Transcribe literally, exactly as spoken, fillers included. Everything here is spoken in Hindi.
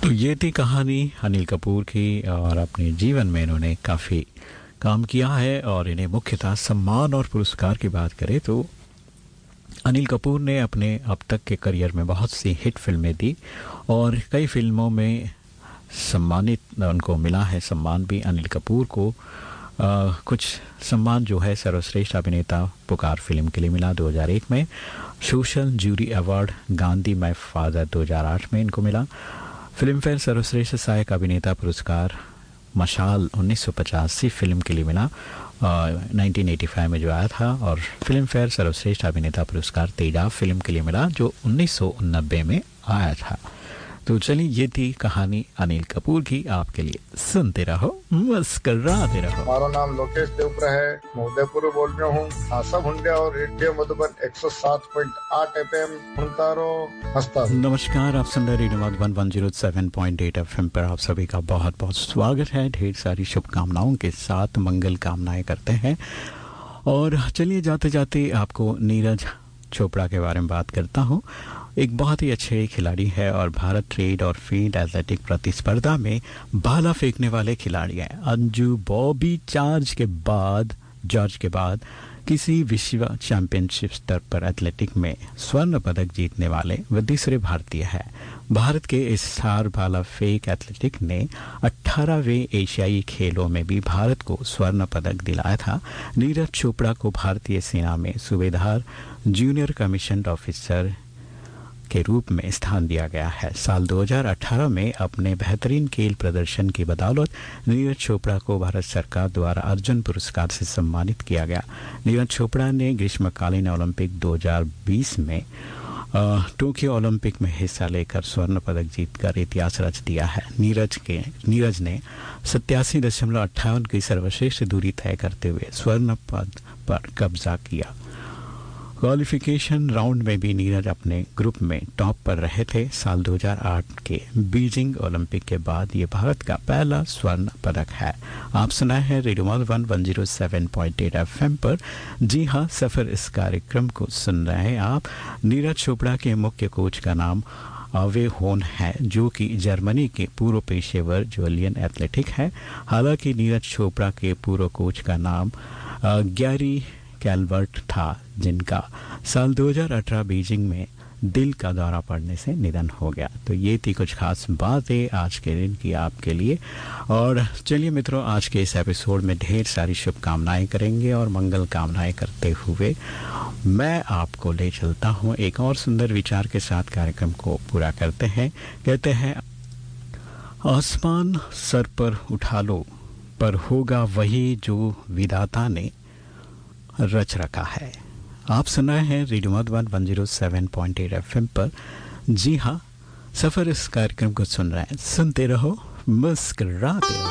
तो ये थी कहानी अनिल कपूर की और अपने जीवन में इन्होंने काफ़ी काम किया है और इन्हें मुख्यतः सम्मान और पुरस्कार की बात करें तो अनिल कपूर ने अपने अब तक के करियर में बहुत सी हिट फिल्में दी और कई फिल्मों में सम्मानित उनको मिला है सम्मान भी अनिल कपूर को आ, कुछ सम्मान जो है सर्वश्रेष्ठ अभिनेता पुकार फिल्म के लिए मिला दो हज़ार एक में, social jury award Gandhi my father दो हज़ार आठ में इनको मिला, फिल्म फेयर सर्वश्रेष्ठ सहायक अभिनेता पुरस्कार मशाल उन्नीस सौ पचासी फिल्म के लिए मिला उन्नीस सौ पचासी में जो आया था, और फिल्म फेयर सर्वश्रेष्ठ अभिनेता पुरस्कार तेजाब फिल्म के लिए मिला जो उन्नीस सौ नब्बे में आया था। तो चलिए ये थी कहानी अनिल कपूर की, आपके लिए सुनते रहो मुस्कराते रहो। हमारा नाम लोकेश देवप्रा है, मैं उदयपुर बोल रहा हूँ। खासा भुंडिया और रेडियो मधुबन एक सौ सात पॉइंट आठ एफएम सुनता रहो हंसता रहो। नमस्कार, आप सुन रहे रेडियो मधुबन एक सौ सात पॉइंट आठ एफएम पर आप सभी का बहुत बहुत स्वागत है। ढेर सारी शुभकामनाओं के साथ मंगल कामनाएं करते हैं और चलिए जाते जाते आपको नीरज चोपड़ा के बारे में बात करता हूँ। एक बहुत ही अच्छे खिलाड़ी है और भारत ट्रेड और फील्ड एथलेटिक प्रतिस्पर्धा में भाला फेंकने वाले खिलाड़ी हैं। अंजू बॉबी चार्ज के बाद जॉर्ज के बाद किसी विश्व चैंपियनशिप स्तर पर एथलेटिक में स्वर्ण पदक जीतने वाले वे तीसरे भारतीय हैं। भारत के इस स्टार भाला फेंक एथलेटिक ने अठारहवें एशियाई खेलों में भी भारत को स्वर्ण पदक दिलाया था। नीरज चोपड़ा को भारतीय सेना में सूबेदार जूनियर कमीशन्ड ऑफिसर के रूप में स्थान दिया गया है। साल दो हज़ार अठारह में अपने बेहतरीन खेल प्रदर्शन की बदौलत नीरज चोपड़ा को भारत सरकार द्वारा अर्जुन पुरस्कार से सम्मानित किया गया। नीरज चोपड़ा ने ग्रीष्मकालीन ओलंपिक दो हज़ार बीस में टोक्यो ओलंपिक में हिस्सा लेकर स्वर्ण पदक जीतकर इतिहास रच दिया है। नीरज के नीरज ने सत्तासी दशमलव अट्ठावन की सर्वश्रेष्ठ दूरी तय करते हुए स्वर्ण पद पर कब्जा किया। क्वालिफिकेशन राउंड में भी नीरज अपने ग्रुप में टॉप पर रहे थे। साल दो हज़ार आठ के बीजिंग ओलंपिक के बाद ये भारत का पहला स्वर्ण पदक है। आप सुनाए हैं रेडियो मधुबन एक सौ सात पॉइंट आठ एफएम पर। जी हाँ, सफ़र इस कार्यक्रम को सुन रहे हैं आप। नीरज चोपड़ा के मुख्य कोच का नाम अवे होन है, जो कि जर्मनी के पूर्व पेशेवर जुलियन एथलेटिक है। हालांकि नीरज चोपड़ा के पूर्व कोच का नाम गैरी कैल्वर्ट था, जिनका साल दो हज़ार अठारह बीजिंग में दिल का दौरा पड़ने से निधन हो गया। तो ये थी कुछ खास बातें आज के दिन की आपके लिए। और चलिए मित्रों, आज के इस एपिसोड में ढेर सारी शुभकामनाएं करेंगे और मंगल कामनाएं करते हुए मैं आपको ले चलता हूँ एक और सुंदर विचार के साथ। कार्यक्रम को पूरा करते हैं। कहते हैं, आसमान सर पर उठा लो, पर होगा वही जो विधाता ने रच रखा है। आप सुनाए हैं रेडियो मधुबन एक सौ सात पॉइंट आठ एफएम पर। जी हाँ, सफर इस कार्यक्रम को सुन रहे हैं, सुनते रहो मुस्कुराते रहो।